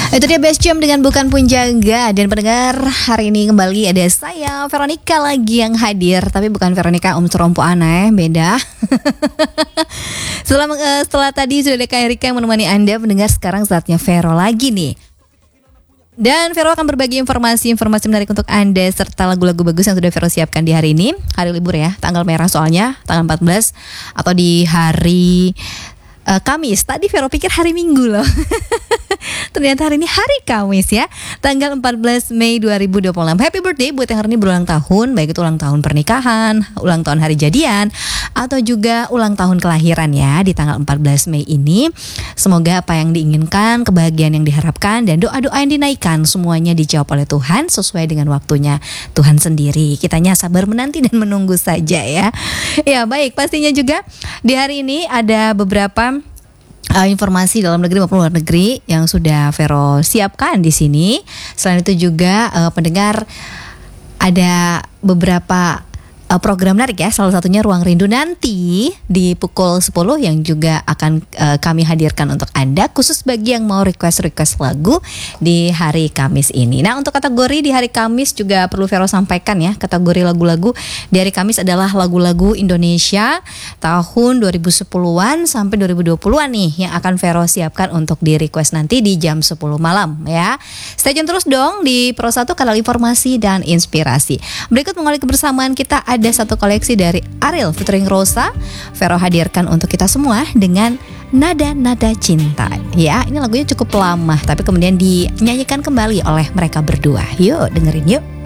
Itu dia Best Jam dengan Bukan Pun Jaga. Dan pendengar, hari ini kembali ada saya Veronica lagi yang hadir. Tapi bukan Veronica Rompo aneh, beda. Setelah tadi sudah ada Kak Erika yang menemani Anda pendengar. Sekarang saatnya Vero lagi nih. Dan Vero akan berbagi informasi menarik untuk Anda serta lagu-lagu bagus yang sudah Vero siapkan di hari ini. Hari libur ya, tanggal merah soalnya, tanggal 14. Atau di hari Kamis. Tadi Vero pikir hari Minggu loh. Ternyata hari ini hari Kamis ya, tanggal 14 Mei 2026. Happy birthday buat yang hari ini berulang tahun, baik itu ulang tahun pernikahan, ulang tahun hari jadian, atau juga ulang tahun kelahiran ya di tanggal 14 Mei ini. Semoga apa yang diinginkan, kebahagiaan yang diharapkan, dan doa-doa yang dinaikkan semuanya dijawab oleh Tuhan sesuai dengan waktunya Tuhan sendiri. Kitanya sabar menanti dan menunggu saja ya. Ya baik, pastinya juga di hari ini ada beberapa informasi dalam negeri maupun luar negeri yang sudah Vero siapkan di sini. Selain itu juga pendengar ada beberapa program menarik ya. Salah satunya Ruang Rindu nanti di pukul 10 yang juga akan kami hadirkan untuk Anda khusus bagi yang mau request lagu di hari Kamis ini. Nah, untuk kategori di hari Kamis juga perlu Vero sampaikan ya. Kategori lagu-lagu di hari Kamis adalah lagu-lagu Indonesia tahun 2010-an sampai 2020-an nih yang akan Vero siapkan untuk di request nanti di jam 10 malam ya. Stay tune terus dong di Pro 1 kanal informasi dan inspirasi. Berikut mengawali kebersamaan kita ada satu koleksi dari Ariel featuring Rosa. Vero hadirkan untuk kita semua dengan Nada-Nada Cinta. Ya, ini lagunya cukup lama tapi kemudian dinyanyikan kembali oleh mereka berdua. Yuk dengerin yuk.